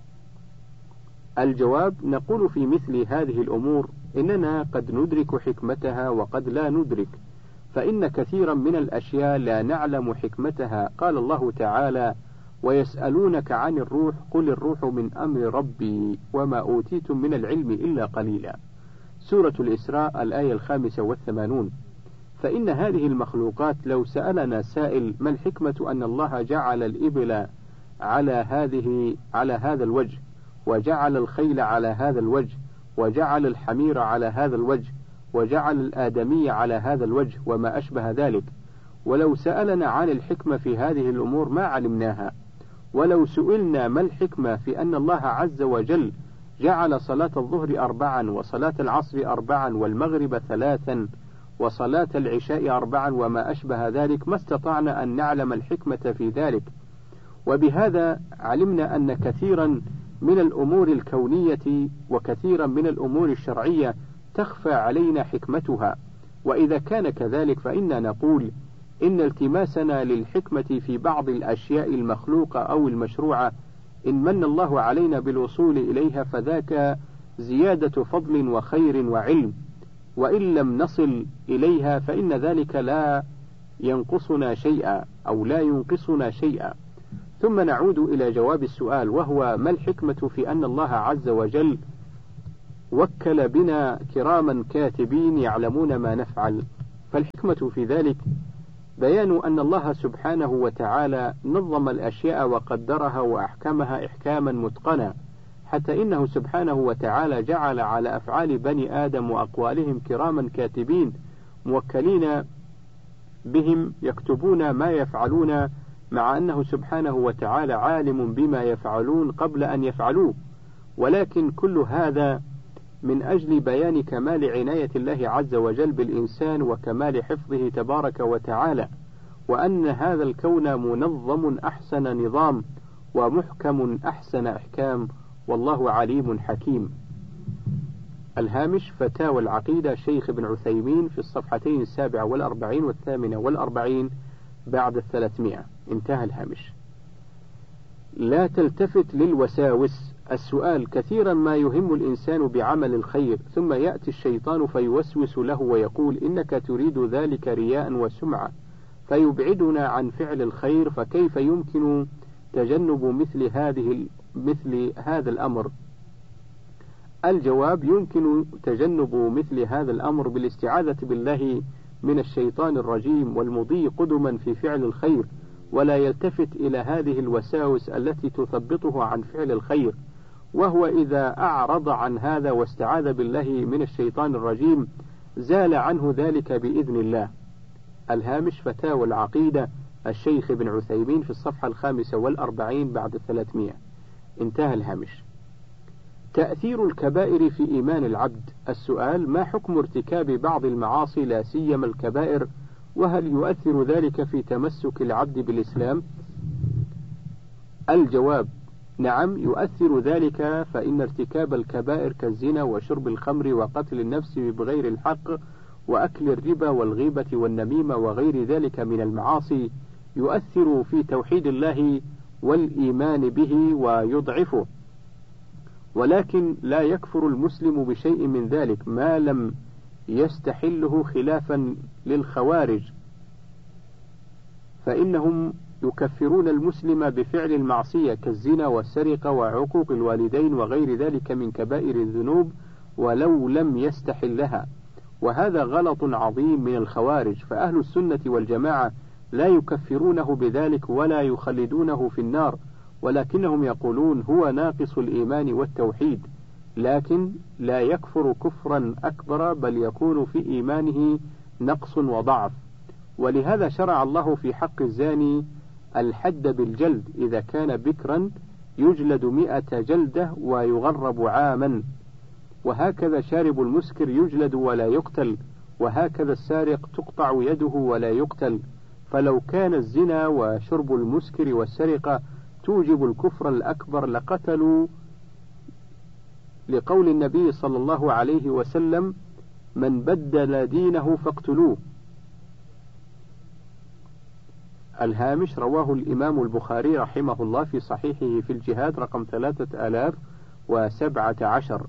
الجواب: نقول في مثل هذه الأمور إننا قد ندرك حكمتها وقد لا ندرك، فإن كثيرا من الأشياء لا نعلم حكمتها. قال الله تعالى: ويسألونك عن الروح قل الروح من أمر ربي وما أوتيتم من العلم إلا قليلا. سورة الإسراء الآية الخامسة والثمانون. فإن هذه المخلوقات لو سألنا سائل ما الحكمة أن الله جعل الإبل على هذه على هذا الوجه، وجعل الخيل على هذا الوجه، وجعل الحمير على هذا الوجه، وجعل الآدمي على هذا الوجه، وما أشبه ذلك، ولو سألنا عن الحكمة في هذه الأمور ما علمناها. ولو سئلنا ما الحكمة في أن الله عز وجل جعل صلاة الظهر أربعا، وصلاة العصر أربعا، والمغرب ثلاثا، وصلاة العشاء أربعا، وما أشبه ذلك، ما استطعنا أن نعلم الحكمة في ذلك. وبهذا علمنا أن كثيرا من الأمور الكونية وكثيرا من الأمور الشرعية تخفى علينا حكمتها. وإذا كان كذلك فإننا نقول إن التماسنا للحكمة في بعض الأشياء المخلوقة أو المشروعة إن من الله علينا بالوصول إليها فذاك زيادة فضل وخير وعلم، وإن لم نصل إليها فإن ذلك لا ينقصنا شيئا أو لا ينقصنا شيئا. ثم نعود إلى جواب السؤال، وهو ما الحكمة في أن الله عز وجل وكل بنا كراما كاتبين يعلمون ما نفعل؟ فالحكمة في ذلك بيان أن الله سبحانه وتعالى نظم الأشياء وقدرها وأحكمها إحكاما متقنا، حتى إنه سبحانه وتعالى جعل على أفعال بني آدم وأقوالهم كراما كاتبين موكلين بهم يكتبون ما يفعلون، مع أنه سبحانه وتعالى عالم بما يفعلون قبل أن يفعلوه، ولكن كل هذا من أجل بيان كمال عناية الله عز وجل بالإنسان وكمال حفظه تبارك وتعالى، وأن هذا الكون منظم أحسن نظام ومحكم أحسن إحكام، والله عليم حكيم. الهامش: فتاوى العقيدة شيخ ابن عثيمين في الصفحتين السابعة والأربعين والثامنة والأربعين بعد الثلاثمائة. انتهى الهامش. لا تلتفت للوساوس. السؤال: كثيرا ما يهم الإنسان بعمل الخير، ثم يأتي الشيطان فيوسوس له ويقول إنك تريد ذلك رياء وسمعة، فيبعدنا عن فعل الخير، فكيف يمكن تجنب مثل هذه مثل هذا الأمر؟ الجواب: يمكن تجنب مثل هذا الأمر بالاستعاذة بالله من الشيطان الرجيم والمضي قدما في فعل الخير، ولا يلتفت إلى هذه الوساوس التي تثبطه عن فعل الخير، وهو إذا أعرض عن هذا واستعاذ بالله من الشيطان الرجيم زال عنه ذلك بإذن الله. الهامش: فتاوى العقيدة الشيخ ابن عثيمين في الصفحة الخامسة والأربعين بعد الثلاثمائة. انتهى الهامش. تأثير الكبائر في إيمان العبد. السؤال: ما حكم ارتكاب بعض المعاصي لا سيما الكبائر، وهل يؤثر ذلك في تمسك العبد بالإسلام؟ الجواب: نعم يؤثر ذلك، فإن ارتكاب الكبائر كالزنا وشرب الخمر وقتل النفس بغير الحق وأكل الربا والغيبة والنميمة وغير ذلك من المعاصي يؤثر في توحيد الله والإيمان به ويضعفه، ولكن لا يكفر المسلم بشيء من ذلك ما لم يستحله، خلافا للخوارج، فإنهم يكفرون المسلم بفعل المعصية كالزنا والسرقة وعقوق الوالدين وغير ذلك من كبائر الذنوب ولو لم يستحلها، وهذا غلط عظيم من الخوارج. فأهل السنة والجماعة لا يكفرونه بذلك ولا يخلدونه في النار، ولكنهم يقولون هو ناقص الإيمان والتوحيد، لكن لا يكفر كفرا أكبر، بل يكون في إيمانه نقص وضعف. ولهذا شرع الله في حق الزاني الحد بالجلد، إذا كان بكرا يجلد مئة جلدة ويغرب عاما، وهكذا شارب المسكر يجلد ولا يقتل، وهكذا السارق تقطع يده ولا يقتل. فلو كان الزنا وشرب المسكر والسرقة توجب الكفر الأكبر لقتلوا، لقول النبي صلى الله عليه وسلم: من بدل دينه فاقتلوه. الهامش: رواه الإمام البخاري رحمه الله في صحيحه في الجهاد رقم ثلاثة آلاف وسبعة عشر.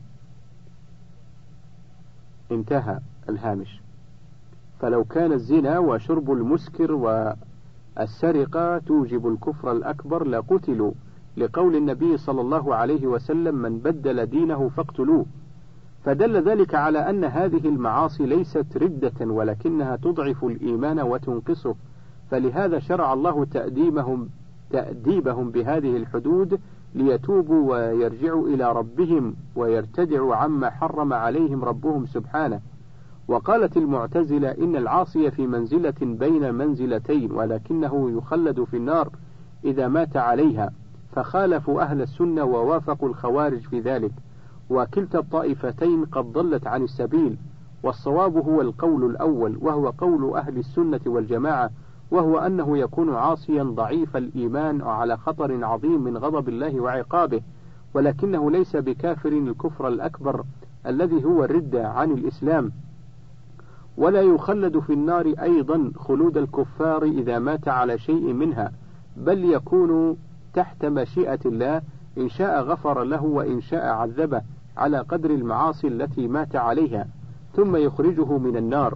انتهى الهامش. فلو كان الزنا وشرب المسكر والسرقة توجب الكفر الأكبر لقتلوا، لقول النبي صلى الله عليه وسلم: من بدل دينه فاقتلوه. فدل ذلك على أن هذه المعاصي ليست ردة، ولكنها تضعف الإيمان وتنقصه، فلهذا شرع الله تأديبهم, تأديبهم بهذه الحدود ليتوبوا ويرجعوا إلى ربهم ويرتدعوا عما حرم عليهم ربهم سبحانه. وقالت المعتزلة إن العاصي في منزلة بين منزلتين، ولكنه يخلد في النار إذا مات عليها، فخالفوا أهل السنة ووافقوا الخوارج في ذلك، وكلتا الطائفتين قد ضلت عن السبيل، والصواب هو القول الأول، وهو قول أهل السنة والجماعة، وهو أنه يكون عاصيا ضعيف الإيمان وعلى خطر عظيم من غضب الله وعقابه، ولكنه ليس بكافر الكفر الأكبر الذي هو الردة عن الإسلام، ولا يخلد في النار أيضا خلود الكفار إذا مات على شيء منها، بل يكون تحت مشيئة الله، إن شاء غفر له وإن شاء عذبه على قدر المعاصي التي مات عليها. ثم يخرجه من النار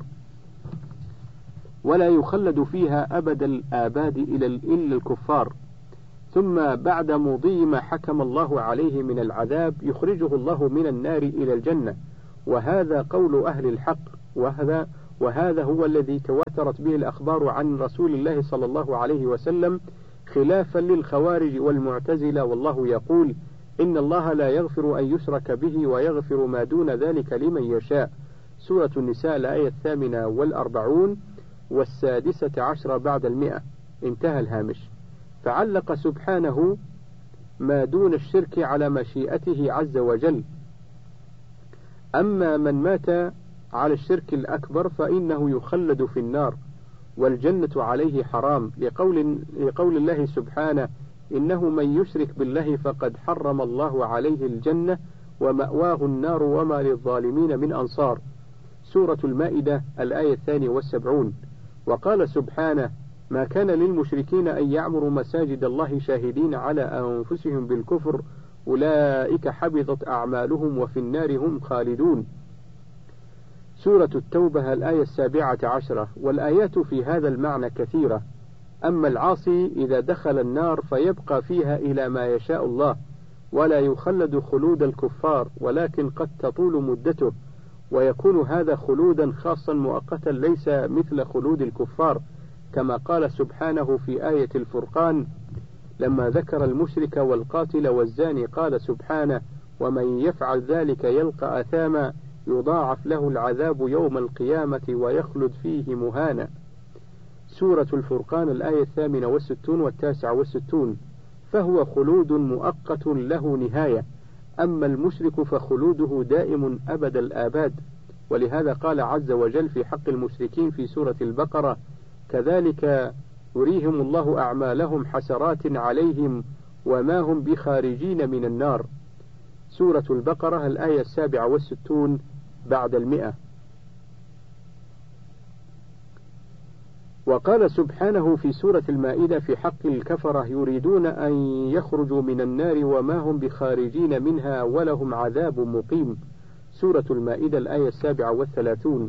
ولا يخلد فيها أبد الآباد إلا الكفار، ثم بعد مضي ما حكم الله عليه من العذاب يخرجه الله من النار إلى الجنة. وهذا قول أهل الحق، وهذا وهذا هو الذي تواترت به الأخبار عن رسول الله صلى الله عليه وسلم، خلافا للخوارج والمعتزلة. والله يقول: إن الله لا يغفر أن يشرك به ويغفر ما دون ذلك لمن يشاء. سورة النساء الآية الثامنة والأربعون والسادسة عشر بعد المئة. انتهى الهامش. فعلق سبحانه ما دون الشرك على مشيئته عز وجل. أما من مات على الشرك الأكبر فإنه يخلد في النار والجنة عليه حرام، لقول, لقول الله سبحانه: إنه من يشرك بالله فقد حرم الله عليه الجنة ومأواه النار وما للظالمين من أنصار. سورة المائدة الآية الثانية والسبعون. وقال سبحانه: ما كان للمشركين أن يعمروا مساجد الله شاهدين على أنفسهم بالكفر أولئك حبطت أعمالهم وفي النار هم خالدون. سورة التوبة الآية السابعة عشرة. والآيات في هذا المعنى كثيرة. أما العاصي إذا دخل النار فيبقى فيها إلى ما يشاء الله، ولا يخلد خلود الكفار، ولكن قد تطول مدته، ويكون هذا خلودا خاصا مؤقتا ليس مثل خلود الكفار، كما قال سبحانه في آية الفرقان لما ذكر المشرك والقاتل والزاني، قال سبحانه: ومن يفعل ذلك يلقى أثاما يضاعف له العذاب يوم القيامة ويخلد فيه مهانا. سورة الفرقان الآية الثامنة والستون والتاسعة والستون. فهو خلود مؤقت له نهاية، أما المشرك فخلوده دائم أبد الآباد. ولهذا قال عز وجل في حق المشركين في سورة البقرة: كذلك يريهم الله أعمالهم حسرات عليهم وما هم بخارجين من النار. سورة البقرة الآية السابعة والستون بعد المئة. وقال سبحانه في سورة المائدة في حق الكفرة: يريدون أن يخرجوا من النار وما هم بخارجين منها ولهم عذاب مقيم. سورة المائدة الآية السابعة والثلاثون.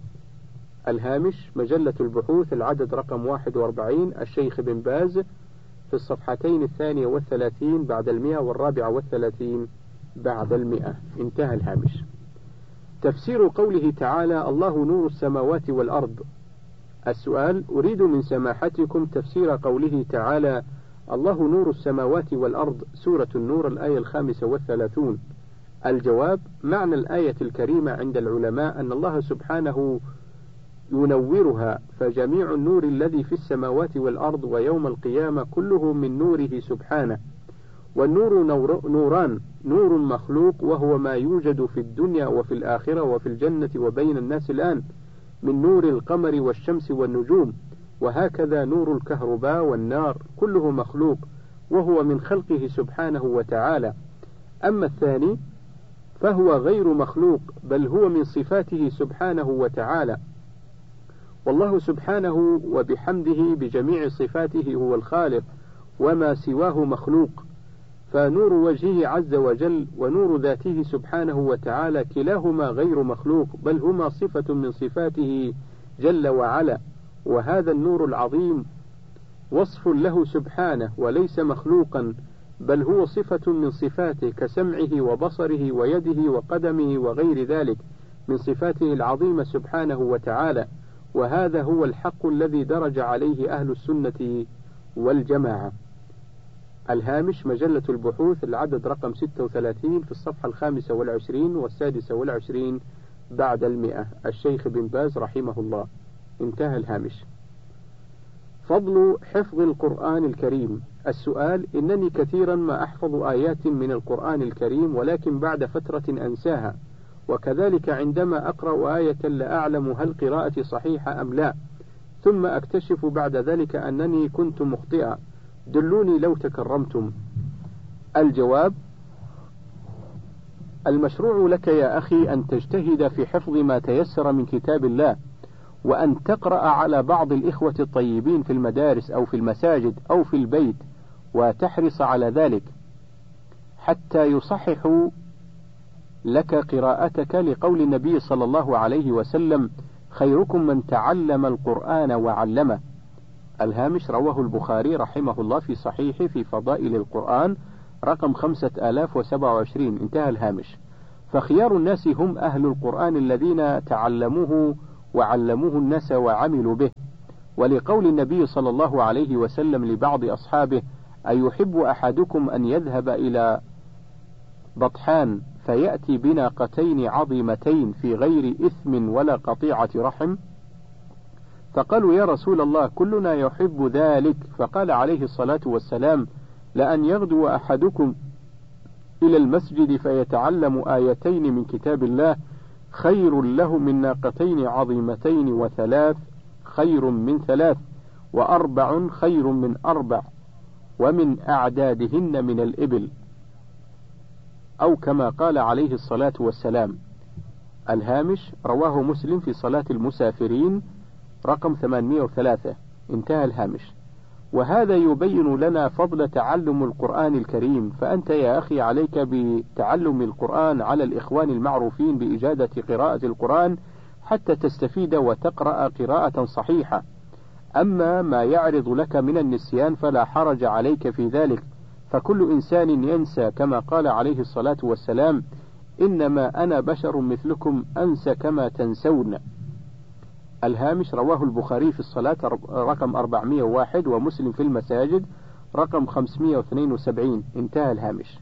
الهامش: مجلة البحوث العدد رقم واحد وأربعين، الشيخ بن باز، في الصفحتين الثانية والثلاثين بعد المئة والرابعة والثلاثين بعد المئة. انتهى الهامش. تفسير قوله تعالى: الله نور السماوات والأرض. السؤال: أريد من سماحتكم تفسير قوله تعالى: الله نور السماوات والأرض، سورة النور الآية الخامسة والثلاثون. الجواب: معنى الآية الكريمة عند العلماء أن الله سبحانه ينورها، فجميع النور الذي في السماوات والأرض ويوم القيامة كله من نوره سبحانه. والنور نور نوران: نور مخلوق وهو ما يوجد في الدنيا وفي الآخرة وفي الجنة وبين الناس الآن من نور القمر والشمس والنجوم، وهكذا نور الكهرباء والنار كله مخلوق وهو من خلقه سبحانه وتعالى. أما الثاني فهو غير مخلوق بل هو من صفاته سبحانه وتعالى، والله سبحانه وبحمده بجميع صفاته هو الخالق وما سواه مخلوق. فنور وجهه عز وجل ونور ذاته سبحانه وتعالى كلاهما غير مخلوق بل هما صفة من صفاته جل وعلا، وهذا النور العظيم وصف له سبحانه وليس مخلوقا بل هو صفة من صفاته كسمعه وبصره ويده وقدمه وغير ذلك من صفاته العظيمة سبحانه وتعالى، وهذا هو الحق الذي درج عليه أهل السنة والجماعة. الهامش: مجلة البحوث العدد رقم ستة وثلاثين في الصفحة الخامسة والعشرين والسادسة والعشرين بعد المئة، الشيخ بن باز رحمه الله. انتهى الهامش. فضل حفظ القرآن الكريم. السؤال: إنني كثيرا ما أحفظ آيات من القرآن الكريم ولكن بعد فترة أنساها، وكذلك عندما أقرأ آية لا أعلم هل قراءتي صحيحة أم لا، ثم أكتشف بعد ذلك أنني كنت مخطئا، دلوني لو تكرمتم. الجواب: المشروع لك يا أخي أن تجتهد في حفظ ما تيسر من كتاب الله، وأن تقرأ على بعض الإخوة الطيبين في المدارس أو في المساجد أو في البيت، وتحرص على ذلك حتى يصححوا لك قراءتك لقول النبي صلى الله عليه وسلم: خيركم من تعلم القرآن وعلمه. الهامش رواه البخاري رحمه الله في صحيحه في فضائل القرآن رقم خمسة آلاف وسبعة وعشرين. انتهى الهامش. فخيار الناس هم أهل القرآن الذين تعلموه وعلموه الناس وعملوا به. ولقول النبي صلى الله عليه وسلم لبعض أصحابه: أيحب أحدكم أن يذهب إلى بطحان فيأتي بناقتين عظيمتين في غير إثم ولا قطيعة رحم؟ فقالوا: يا رسول الله، كلنا يحب ذلك. فقال عليه الصلاة والسلام: لأن يغدو أحدكم إلى المسجد فيتعلم آيتين من كتاب الله خير له من ناقتين عظيمتين، وثلاث خير من ثلاث، وأربع خير من أربع، ومن أعدادهن من الإبل، أو كما قال عليه الصلاة والسلام. الهامش رواه مسلم في صلاة المسافرين رقم ثمانمائة وثلاثة. انتهى الهامش. وهذا يبين لنا فضل تعلم القرآن الكريم. فأنت يا أخي عليك بتعلم القرآن على الإخوان المعروفين بإجادة قراءة القرآن حتى تستفيد وتقرأ قراءة صحيحة. أما ما يعرض لك من النسيان فلا حرج عليك في ذلك، فكل إنسان ينسى، كما قال عليه الصلاة والسلام: إنما أنا بشر مثلكم أنسى كما تنسون. الهامش رواه البخاري في الصلاة رقم أربعمائة وواحد، ومسلم في المساجد رقم خمسمائة واثنين وسبعين. انتهى الهامش.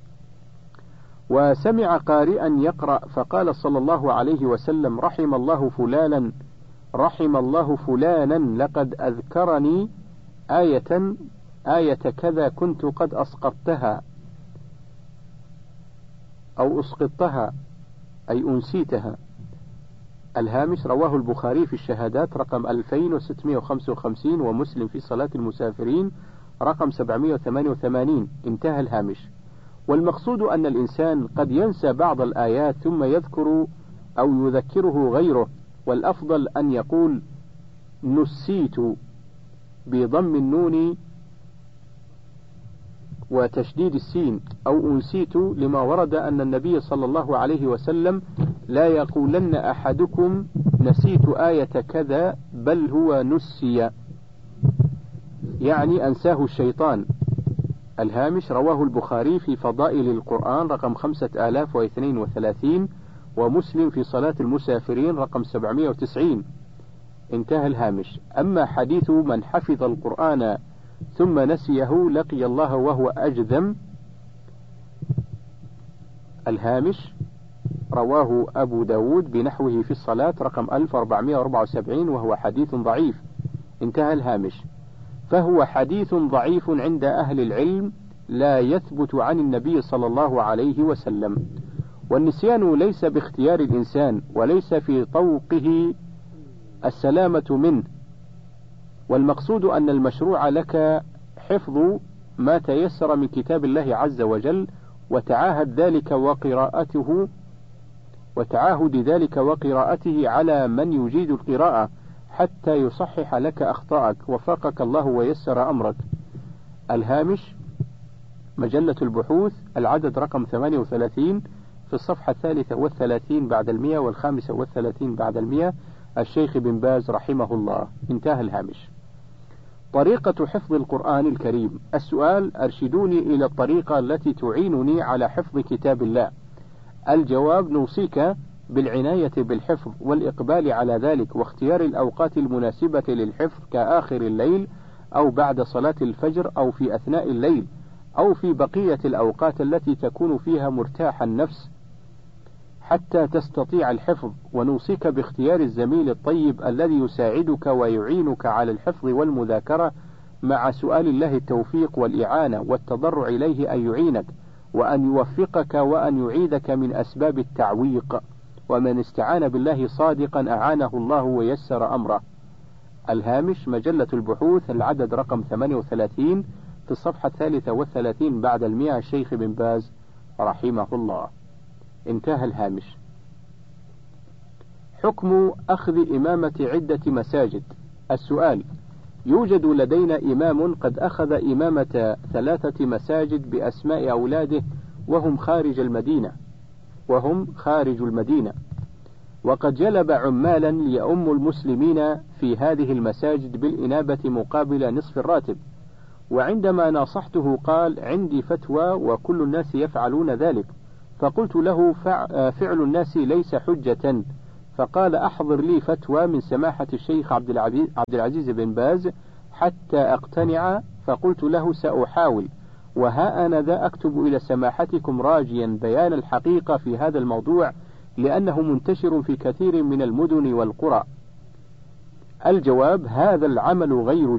وسمع قارئا يقرأ فقال صلى الله عليه وسلم: رحم الله فلانا رحم الله فلانا لقد أذكرني آية آية كذا كنت قد أسقطتها أو أسقطتها أي أنسيتها. الهامش رواه البخاري في الشهادات رقم ألفين وستمائة وخمسة وخمسين، ومسلم في صلاة المسافرين رقم سبعمائة وثمانية وثمانين. انتهى الهامش. والمقصود أن الإنسان قد ينسى بعض الآيات ثم يذكر أو يذكره غيره، والأفضل أن يقول نسيت بضم النون وتشديد السين، أو أنسيت، لما ورد أن النبي صلى الله عليه وسلم: لا يقولن أحدكم نسيت آية كذا بل هو نسي، يعني أنساه الشيطان. الهامش رواه البخاري في فضائل القرآن رقم خمسة آلاف واثنين وثلاثين، ومسلم في صلاة المسافرين رقم سبعمائة وتسعين. انتهى الهامش. أما حديث من حفظ القرآن ثم نسيه لقي الله وهو أجذم، الهامش رواه أبو داود بنحوه في الصلاة رقم ألف وأربعمائة وأربعة وسبعين، وهو حديث ضعيف. انتهى الهامش. فهو حديث ضعيف عند أهل العلم لا يثبت عن النبي صلى الله عليه وسلم. والنسيان ليس باختيار الإنسان، وليس في طوقه السلامة منه، والمقصود أن المشروع لك حفظ ما تيسر من كتاب الله عز وجل، وتعاهد ذلك وقراءته وتعاهد ذلك وقراءته على من يجيد القراءة حتى يصحح لك أخطاءك، وفقك الله ويسر أمرك. الهامش مجلة البحوث العدد رقم ثمانية وثلاثين في الصفحة الثالثة والثلاثين بعد المئة والخامسة والثلاثين بعد المئة، الشيخ بن باز رحمه الله. انتهى الهامش. طريقة حفظ القرآن الكريم. السؤال: أرشدوني إلى الطريقة التي تعينني على حفظ كتاب الله. الجواب: نوصيك بالعناية بالحفظ والإقبال على ذلك، واختيار الأوقات المناسبة للحفظ كآخر الليل، أو بعد صلاة الفجر، أو في أثناء الليل، أو في بقية الأوقات التي تكون فيها مرتاح النفس حتى تستطيع الحفظ. ونوصيك باختيار الزميل الطيب الذي يساعدك ويعينك على الحفظ والمذاكرة، مع سؤال الله التوفيق والإعانة والتضرع إليه أن يعينك، وأن يوفقك، وأن يعيدك من أسباب التعويق. ومن استعان بالله صادقا أعانه الله ويسر أمره. الهامش مجلة البحوث العدد رقم ثمانية وثلاثين في الصفحة الثالثة والثلاثين بعد المئة، الشيخ بن باز رحمه الله. انتهى الهامش. حكم أخذ إمامة عدة مساجد. السؤال: يوجد لدينا إمام قد أخذ إمامة ثلاثة مساجد بأسماء أولاده وهم خارج المدينة، وهم خارج المدينة، وقد جلب عمالا ليؤموا المسلمين في هذه المساجد بالإنابة مقابل نصف الراتب. وعندما ناصحته قال: عندي فتوى وكل الناس يفعلون ذلك. فقلت له: فعل الناس ليس حجة. فقال: أحضر لي فتوى من سماحة الشيخ عبد العزيز بن باز حتى أقتنع. فقلت له: سأحاول، وها أنا ذا أكتب إلى سماحتكم راجيا بيان الحقيقة في هذا الموضوع، لأنه منتشر في كثير من المدن والقرى. الجواب: هذا العمل غير